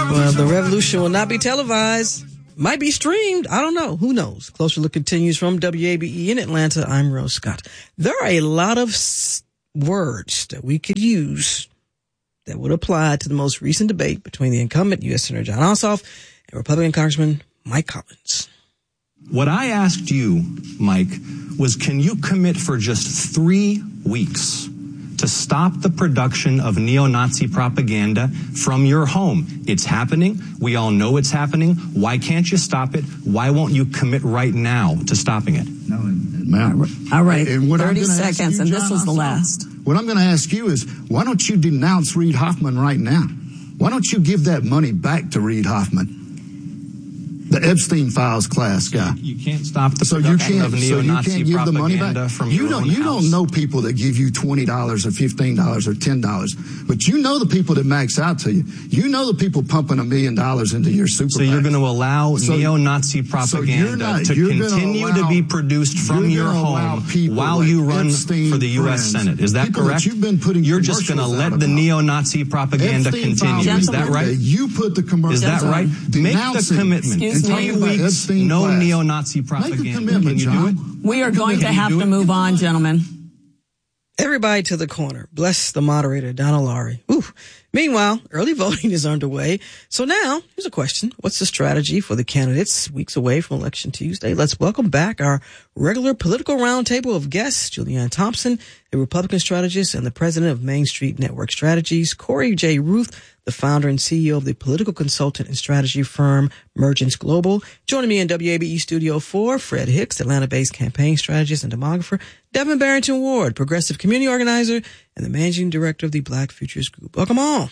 Well, the revolution will not be televised. Might be streamed. I don't know. Who knows? Closer Look continues from WABE in Atlanta. I'm Rose Scott. There are a lot of words that we could use that would apply to the most recent debate between the incumbent U.S. Senator Jon Ossoff and Republican Congressman Mike Collins. What I asked you, Mike, was can you commit for just 3 weeks to stop the production of neo-Nazi propaganda from your home? It's happening. We all know it's happening. Why can't you stop it? Why won't you commit right now to stopping it? All right, and 30 seconds, and this is the last. What I'm going to ask you is, why don't you denounce Reid Hoffman right now? Why don't you give that money back to Reid Hoffman? The Epstein Files class guy. You can't stop the production of neo-Nazi propaganda from your own house. You don't know people that give you $20 or $15 or $10, but you know the people that max out to you. You know the people pumping $1 million into your super So you're going to allow neo-Nazi propaganda to continue to be produced from your home while you run for the U.S. Senate. Is that correct? You're just going to let the neo-Nazi propaganda continue. Is that right? You put the commercials. Is that right? Make the commitment. 3 weeks, no neo-Nazi propaganda. Can you do it? We are going to have to move on, gentlemen. Everybody to the corner. Bless the moderator, Donna Lowry. Ooh. Meanwhile, early voting is underway. So now, here's a question. What's the strategy for the candidates weeks away from Election Tuesday? Let's welcome back our regular political roundtable of guests, Julianne Thompson, a Republican strategist and the president of Main Street Network Strategies, Corey J. Ruth, the founder and CEO of the political consultant and strategy firm Mergence Global. Joining me in WABE Studio 4, Fred Hicks, Atlanta-based campaign strategist and demographer, Devin Barrington Ward, progressive community organizer, and the managing director of the Black Futures Group. Welcome on.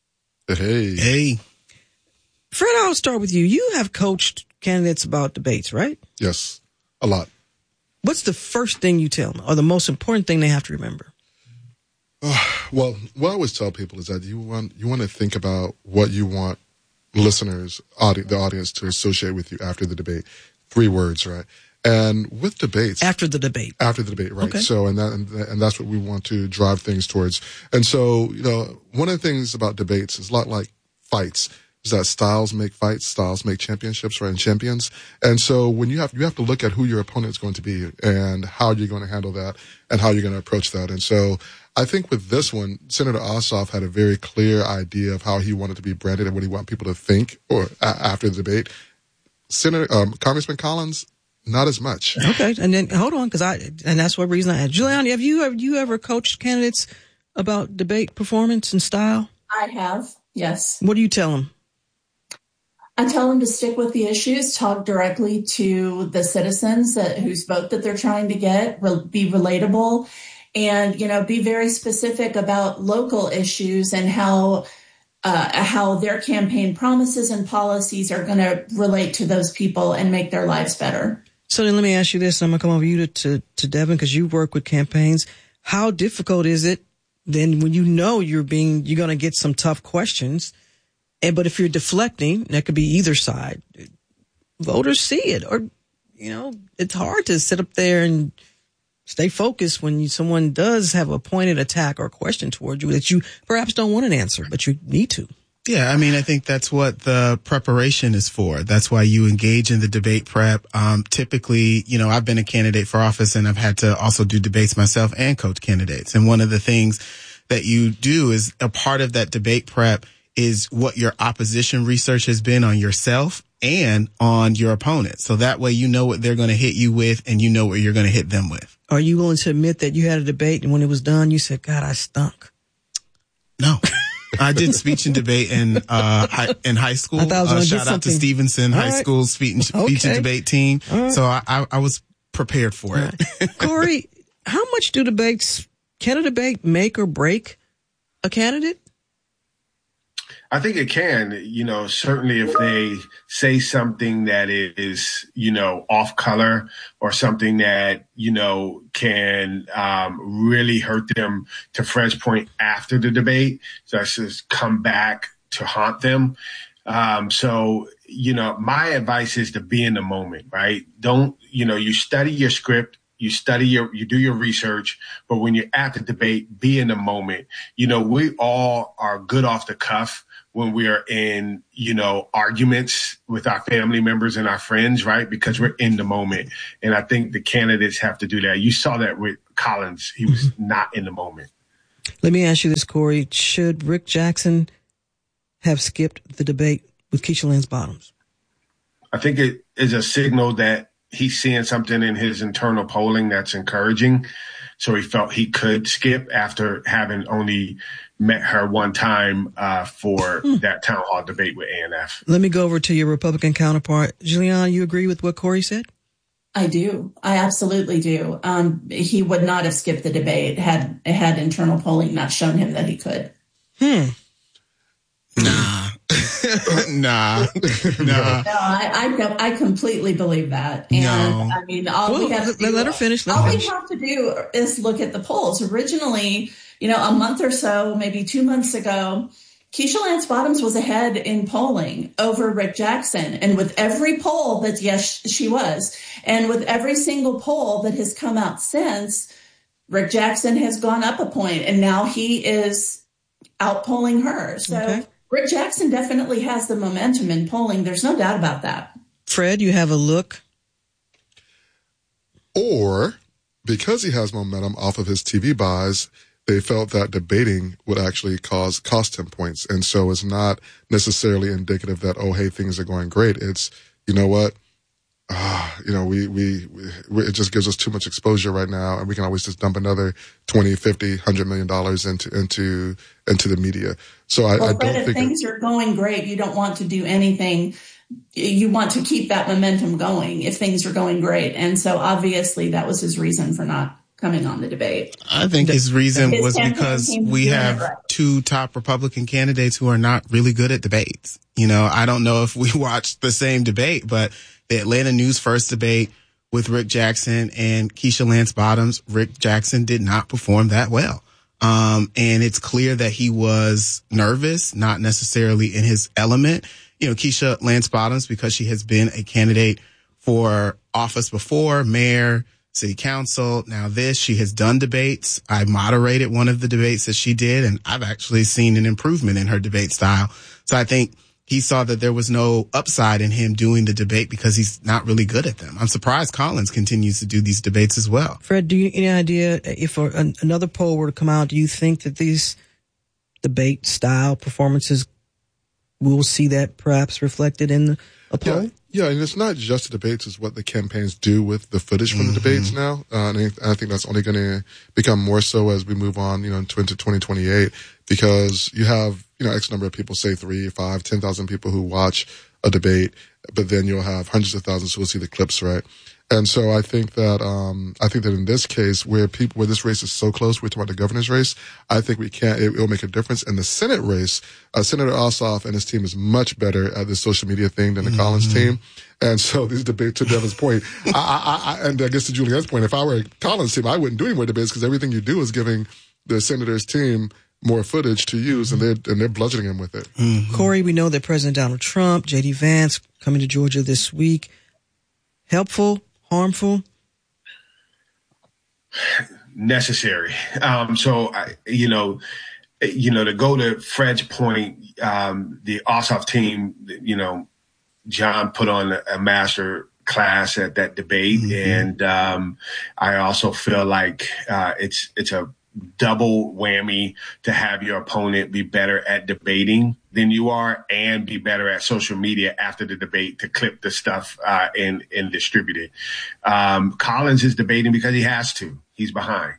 Hey. Fred, I'll start with you. You have coached candidates about debates, right? Yes, a lot. What's the first thing you tell them, or the most important thing they have to remember? Well, what I always tell people is that you want to think about what you want listeners, the audience, to associate with you after the debate. 3 words, right? And with debates, after the debate, right? Okay. So, and that's what we want to drive things towards. And so, one of the things about debates is a lot like fights. Is that styles make fights, styles make championships, right? And champions. And so when you have to look at who your opponent is going to be and how you're going to handle that and how you're going to approach that. And so I think with this one, Senator Ossoff had a very clear idea of how he wanted to be branded and what he wanted people to think or after the debate. Congressman Collins, not as much. Okay. And then hold on, and that's what reason I had. Julianne, have you ever coached candidates about debate performance and style? I have. Yes. What do you tell them? I tell them to stick with the issues, talk directly to the citizens whose vote that they're trying to get, be relatable, and, be very specific about local issues and how their campaign promises and policies are going to relate to those people and make their lives better. So then let me ask you this, and I'm going to come over to Devin, because you work with campaigns. How difficult is it then when you're going to get some tough questions? But if you're deflecting, that could be either side. Voters see it, or it's hard to sit up there and stay focused when someone does have a pointed attack or question toward you that you perhaps don't want an answer, but you need to. Yeah, I think that's what the preparation is for. That's why you engage in the debate prep. Typically, I've been a candidate for office and I've had to also do debates myself and coach candidates. And one of the things that you do is a part of that debate prep is what your opposition research has been on yourself and on your opponent. So that way you know what they're going to hit you with and you know what you're going to hit them with. Are you willing to admit that you had a debate and when it was done, you said, God, I stunk? No. I did speech and debate in high school. Shout out to Stevenson High School speech and debate team. Right. So I was prepared for it. Right. Corey, how much can a debate make or break a candidate? I think it can, certainly if they say something that is, off color or something that, can really hurt them to Fred's point after the debate. So that's just come back to haunt them. So, my advice is to be in the moment, right? Don't, you study your script. You do your research, but when you're at the debate, be in the moment. We all are good off the cuff when we are in, arguments with our family members and our friends, right? Because we're in the moment. And I think the candidates have to do that. You saw that with Collins. He was not in the moment. Let me ask you this, Corey. Should Rick Jackson have skipped the debate with Keisha Lance Bottoms? I think it is a signal that he's seeing something in his internal polling that's encouraging. So he felt he could skip after having only met her one time for that town hall debate with ANF. Let me go over to your Republican counterpart. Julianne, you agree with what Corey said? I do. I absolutely do. He would not have skipped the debate had internal polling not shown him that he could. Nah. Nah. No, I completely believe that. And No. I mean, all we have to do is look at the polls. Originally, a month or so, maybe 2 months ago, Keisha Lance Bottoms was ahead in polling over Rick Jackson. And with every poll that, yes, she was. And with every single poll that has come out since, Rick Jackson has gone up a point, and now he is outpolling her. So okay. Rick Jackson definitely has the momentum in polling. There's no doubt about that. Fred, you have a look? Or because he has momentum off of his TV buys, they felt that debating would actually cost him points. And so it's not necessarily indicative that, oh, hey, things are going great. It's, you know what? It just gives us too much exposure right now, and we can always just dump another 20, 50, $100 million into the media. So I don't think if things are going great, you don't want to do anything. You want to keep that momentum going if things are going great. And so obviously that was his reason for not coming on the debate. I think his reason was because we have two top Republican candidates who are not really good at debates. I don't know if we watched the same debate, but the Atlanta News first debate with Rick Jackson and Keisha Lance Bottoms, Rick Jackson did not perform that well. And it's clear that he was nervous, not necessarily in his element. Keisha Lance Bottoms, because she has been a candidate for office before, mayor, city council, now this, she has done debates. I moderated one of the debates that she did, and I've actually seen an improvement in her debate style. So I think he saw that there was no upside in him doing the debate because he's not really good at them. I'm surprised Collins continues to do these debates as well. Fred, do you any idea if another poll were to come out, do you think that these debate style performances, we'll see that perhaps reflected in a poll? Yeah, and it's not just the debates, it's what the campaigns do with the footage from the debates now. And I think that's only going to become more so as we move on, into 2028, because you have, X number of people, say 3, 5, 10,000 people who watch a debate, but then you'll have hundreds of thousands who will see the clips, right? And so I think that in this case, where this race is so close, we're talking about the governor's race, I think it will make a difference. In the Senate race, Senator Ossoff and his team is much better at the social media thing than the Collins team. And so these debates, to Devin's point, and I guess to Julianne's point, if I were a Collins team, I wouldn't do any more debates because everything you do is giving the senator's team more footage to use, and they're bludgeoning him with it. Corey, we know that President Donald Trump, J.D. Vance coming to Georgia this week. Helpful? Harmful? Necessary. To go to Fred's point, the Ossoff team, John put on a master class at that debate. And I also feel like it's a double whammy to have your opponent be better at debating than you are and be better at social media after the debate to clip the stuff and distribute it. Collins is debating because he has to. He's behind.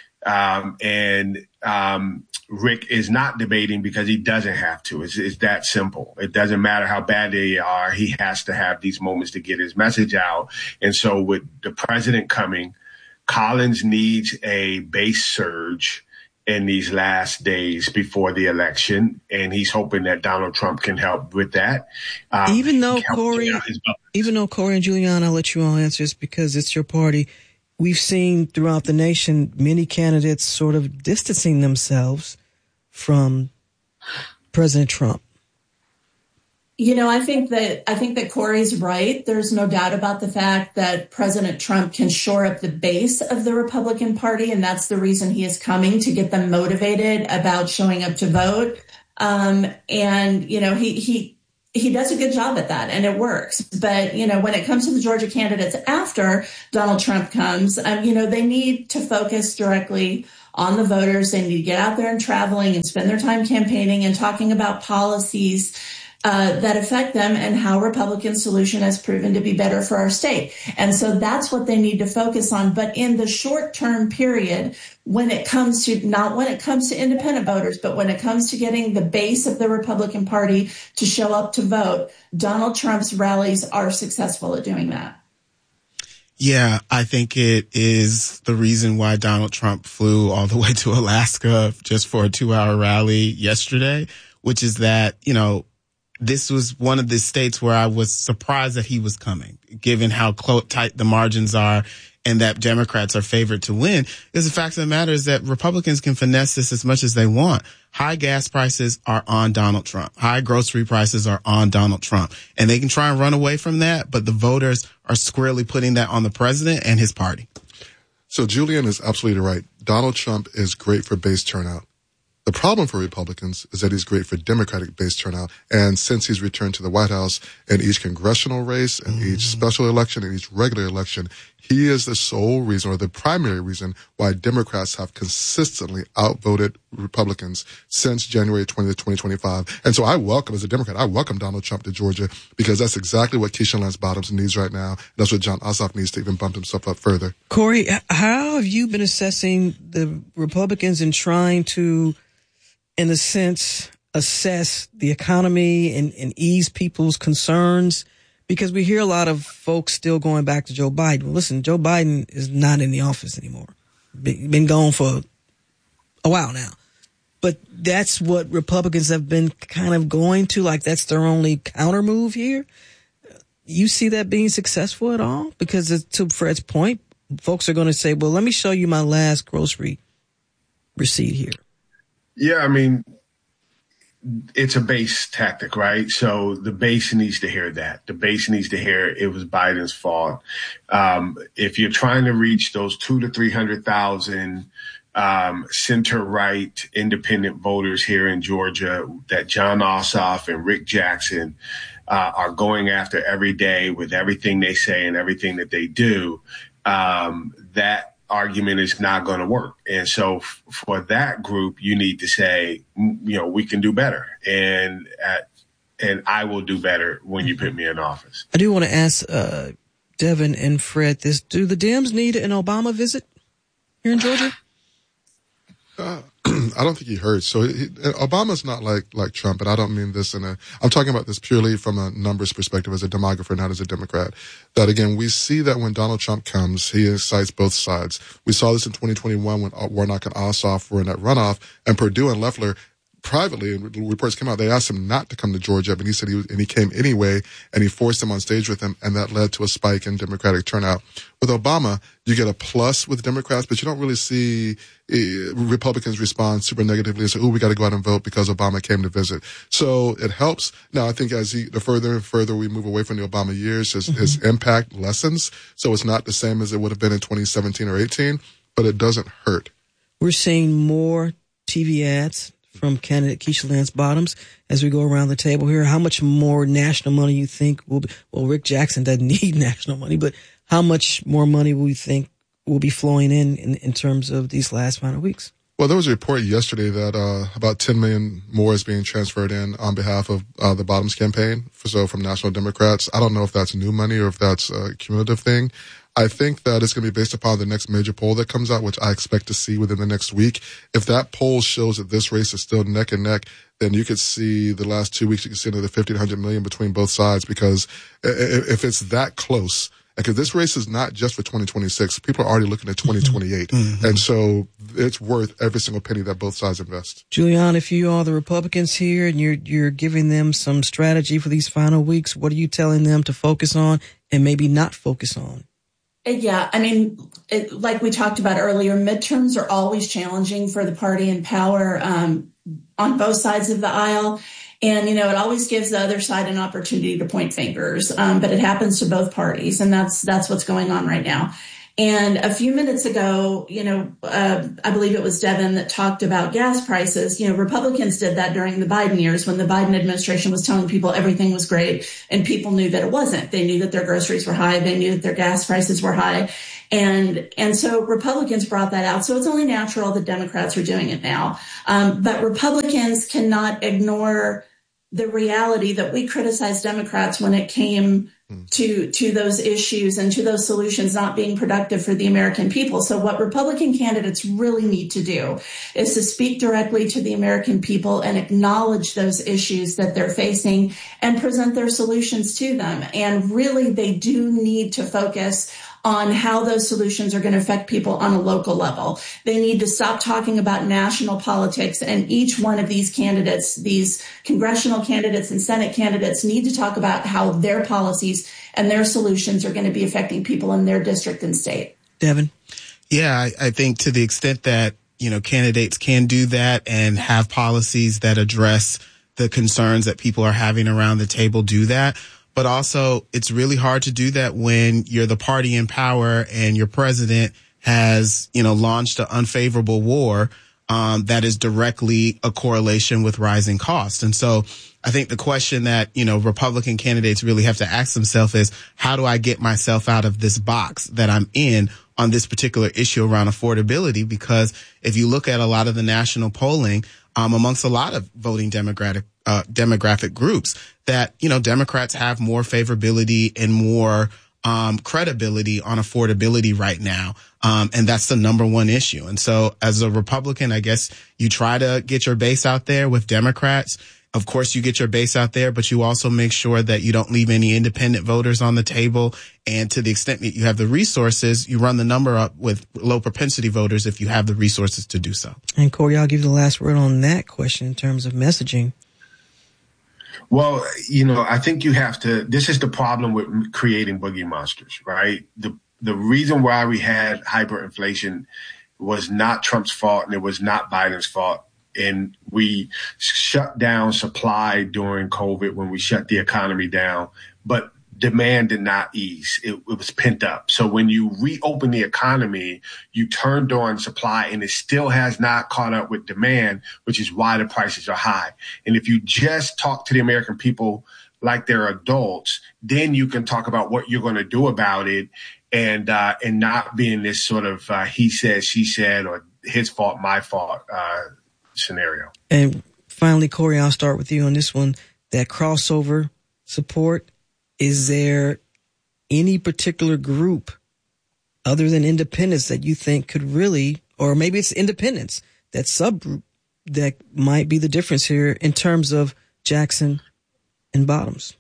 Rick is not debating because he doesn't have to. It's that simple. It doesn't matter how bad they are. He has to have these moments to get his message out. And so with the president coming, Collins needs a base surge in these last days before the election, and he's hoping that Donald Trump can help with that. Even though Corey and Julianne, I'll let you all answer this because it's your party. We've seen throughout the nation many candidates sort of distancing themselves from President Trump. I think that Corey's right. There's no doubt about the fact that President Trump can shore up the base of the Republican Party, and that's the reason he is coming, to get them motivated about showing up to vote. And, you know, he does a good job at that, and it works. But, you know, when it comes to the Georgia candidates after Donald Trump comes, you know, they need to focus directly on the voters. They need to get out there and traveling and spend their time campaigning and talking about policies that affect them and how Republican solution has proven to be better for our state. And so that's what they need to focus on. But in the short term period, when it comes to independent voters, but when it comes to getting the base of the Republican Party to show up to vote, Donald Trump's rallies are successful at doing that. Yeah, I think it is the reason why Donald Trump flew all the way to Alaska just for a 2-hour rally yesterday, which is that, you know, this was one of the states where I was surprised that he was coming, given how tight the margins are and that Democrats are favored to win. Because the fact of the matter is that Republicans can finesse this as much as they want. High gas prices are on Donald Trump. High grocery prices are on Donald Trump. And they can try and run away from that, but the voters are squarely putting that on the president and his party. So Julian is absolutely right. Donald Trump is great for base turnout. The problem for Republicans is that he's great for Democratic base turnout. And since he's returned to the White House in each congressional race and each special election and each regular election, he is the sole reason or the primary reason why Democrats have consistently outvoted Republicans since January 20th, 2025. And so as a Democrat, I welcome Donald Trump to Georgia because that's exactly what Keisha Lance Bottoms needs right now. That's what Jon Ossoff needs to even bump himself up further. Corey, how have you been assessing the Republicans in trying to, in a sense, assess the economy and ease people's concerns? Because we hear a lot of folks still going back to Joe Biden. Well, listen, Joe Biden is not in the office anymore. Been gone for a while now. But that's what Republicans have been kind of going to, like that's their only counter move here. You see that being successful at all? Because to Fred's point, folks are going to say, well, let me show you my last grocery receipt here. Yeah, I mean, it's a base tactic, right? So the base needs to hear that. The base needs to hear it was Biden's fault. If you're trying to reach those 200,000 to 300,000 center-right independent voters here in Georgia that Jon Ossoff and Rick Jackson are going after every day with everything they say and everything that they do, that argument is not going to work. And so for that group, you need to say, you know, we can do better. And I will do better when you put me in office. I do want to ask Devin and Fred this. Do the Dems need an Obama visit here in Georgia? I don't think he heard. So Obama's not like Trump, and I don't mean this I'm talking about this purely from a numbers perspective as a demographer, not as a Democrat. That again, we see that when Donald Trump comes, he incites both sides. We saw this in 2021 when Warnock and Ossoff were in that runoff, and Perdue and Loeffler privately, and reports came out, they asked him not to come to Georgia, but he said he came anyway, and he forced him on stage with him, and that led to a spike in Democratic turnout. With Obama, you get a plus with Democrats, but you don't really see Republicans respond super negatively and say, we got to go out and vote because Obama came to visit. So it helps. Now, I think as the further and further we move away from the Obama years, his impact lessens. So it's not the same as it would have been in 2017 or 18, but it doesn't hurt. We're seeing more TV ads from candidate Keisha Lance Bottoms as we go around the table here. How much more national money you think will be? Well, Rick Jackson doesn't need national money, but how much more money will you think will be flowing in terms of these last final weeks? Well, there was a report yesterday that about 10 million more is being transferred in on behalf of the Bottoms campaign, so from National Democrats. I don't know if that's new money or if that's a cumulative thing. I think that it's going to be based upon the next major poll that comes out, which I expect to see within the next week. If that poll shows that this race is still neck and neck, then you could see the last 2 weeks, you could see another 1,500 million between both sides, because if it's that close, because this race is not just for 2026, people are already looking at 2028. Mm-hmm. And so it's worth every single penny that both sides invest. Julian, if you are the Republicans here and you're giving them some strategy for these final weeks, what are you telling them to focus on and maybe not focus on? Yeah, I mean, like we talked about earlier, midterms are always challenging for the party in power on both sides of the aisle. And, you know, it always gives the other side an opportunity to point fingers, but it happens to both parties. And that's what's going on right now. And a few minutes ago, I believe it was Devin that talked about gas prices. Republicans did that during the Biden years when the Biden administration was telling people everything was great and people knew that it wasn't. They knew that their groceries were high. They knew that their gas prices were high. And so Republicans brought that out. So it's only natural that Democrats are doing it now. But Republicans cannot ignore the reality that we criticized Democrats when it came to those issues and to those solutions not being productive for the American people. So what Republican candidates really need to do is to speak directly to the American people and acknowledge those issues that they're facing and present their solutions to them. And really, they do need to focus on how those solutions are going to affect people on a local level. They need to stop talking about national politics, and each one of these candidates, these congressional candidates and Senate candidates, need to talk about how their policies and their solutions are going to be affecting people in their district and state. Devin? Yeah, I think to the extent that, candidates can do that and have policies that address the concerns that people are having around the table, do that. But also, it's really hard to do that when you're the party in power and your president has, launched an unfavorable war that is directly a correlation with rising costs. And so I think the question that, Republican candidates really have to ask themselves is, how do I get myself out of this box that I'm in on this particular issue around affordability? Because if you look at a lot of the national polling, amongst a lot of voting demographic groups, that, Democrats have more favorability and more credibility on affordability right now. And that's the number one issue. And so as a Republican, I guess you try to get your base out there with Democrats. Of course, you get your base out there, but you also make sure that you don't leave any independent voters on the table. And to the extent that you have the resources, you run the number up with low propensity voters if you have the resources to do so. And Corey, I'll give you the last word on that question in terms of messaging. Well, I think you have to, this is the problem with creating boogie monsters, right? The reason why we had hyperinflation was not Trump's fault and it was not Biden's fault. And we shut down supply during COVID when we shut the economy down, but demand did not ease. It was pent up. So when you reopen the economy, you turned on supply and it still has not caught up with demand, which is why the prices are high. And if you just talk to the American people like they're adults, then you can talk about what you're going to do about it and not be in this sort of he said, she said, or his fault, my fault scenario. And finally, Corey, I'll start with you on this one. That crossover support, is there any particular group other than independents that you think could really, or maybe it's independents, that subgroup that might be the difference here in terms of Jackson and Bottoms?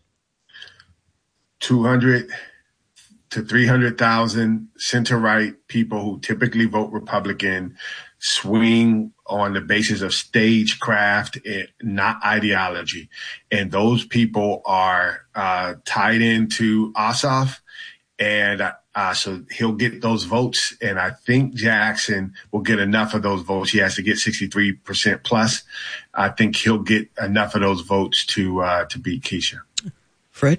200 to 300,000 center-right people who typically vote Republican swing on the basis of stagecraft, not ideology. And those people are tied into Ossoff. And so he'll get those votes. And I think Jackson will get enough of those votes. He has to get 63% plus. I think he'll get enough of those votes to beat Keisha. Fred?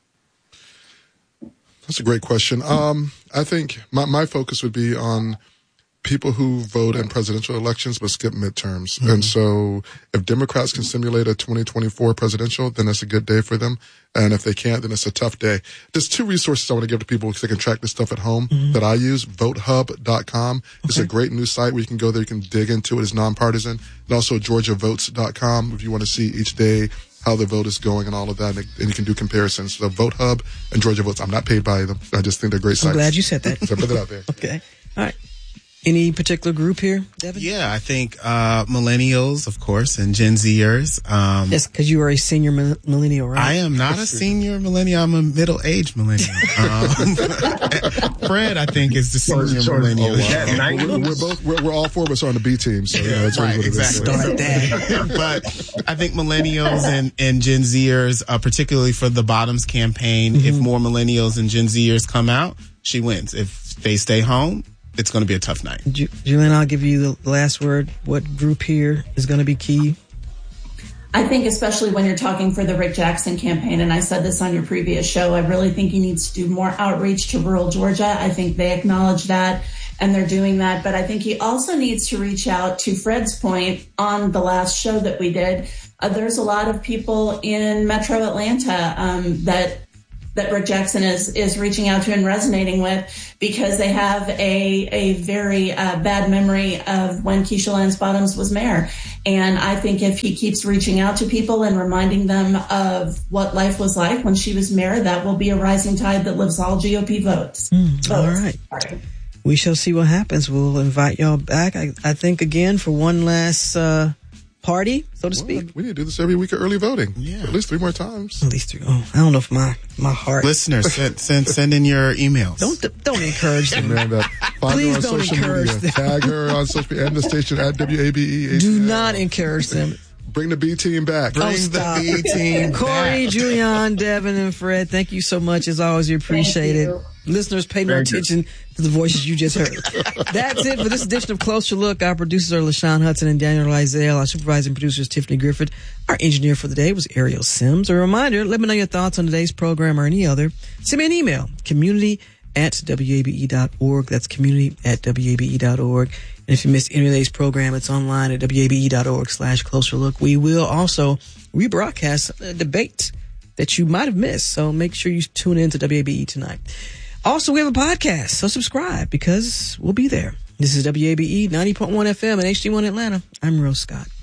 That's a great question. I think my focus would be on people who vote in presidential elections but skip midterms. Mm-hmm. And so if Democrats can simulate a 2024 presidential, then it's a good day for them. And if they can't, then it's a tough day. There's two resources I want to give to people because they can track this stuff at home that I use. VoteHub.com. It's a great new site where you can go there. You can dig into it. It's nonpartisan. And also GeorgiaVotes.com if you want to see each day how the vote is going and all of that. And you can do comparisons. So VoteHub and Georgia Votes. I'm not paid by them. I just think they're great sites. I'm glad you said that. So I put that out there. Okay. All right. Any particular group here, Devin? Yeah, I think millennials, of course, and Gen Zers. Yes, because you are a senior millennial, right? I am not a senior millennial. I'm a middle-aged millennial. Fred, I think, is the senior millennial. Oh, wow. We're all four of us are on the B team, so that's right, exactly. Start that. But I think millennials and Gen Zers, particularly for the Bottoms campaign, if more millennials and Gen Zers come out, she wins. If they stay home, it's going to be a tough night. Julian, I'll give you the last word. What group here is going to be key? I think especially when you're talking for the Rick Jackson campaign, and I said this on your previous show, I really think he needs to do more outreach to rural Georgia. I think they acknowledge that, and they're doing that. But I think he also needs to reach out, to Fred's point on the last show that we did. There's a lot of people in Metro Atlanta that Rick Jackson is reaching out to and resonating with, because they have a very bad memory of when Keisha Lance Bottoms was mayor. And I think if he keeps reaching out to people and reminding them of what life was like when she was mayor, that will be a rising tide that lifts all GOP votes. All right. We shall see what happens. We'll invite y'all back, I think, again for one last party, so to speak. We need to do this every week of early voting. Yeah. At least 3 more times. At least 3. Oh, I don't know if my heart. Listeners, send in your emails. Don't encourage them. Amanda, find Please her on don't social encourage media. them. Tag her on social media and the station at WABE. Do not encourage them. Bring the B team back. Bring the B team Corey, Julian, Devin, and Fred, thank you so much. As always, we appreciate it. Listeners, pay no attention to the voices you just heard. That's it for this edition of Closer Look. Our producers are LaShawn Hudson and Daniel Lizelle. Our supervising producer is Tiffany Griffith. Our engineer for the day was Ariel Sims. A reminder, let me know your thoughts on today's program or any other. Send me an email, community@wabe.org. That's community@wabe.org. And if you missed any of today's program, it's online at wabe.org/closer look. We will also rebroadcast a debate that you might have missed. So make sure you tune in to WABE tonight. Also, we have a podcast, so subscribe because we'll be there. This is WABE 90.1 FM and HD1 Atlanta. I'm Rose Scott.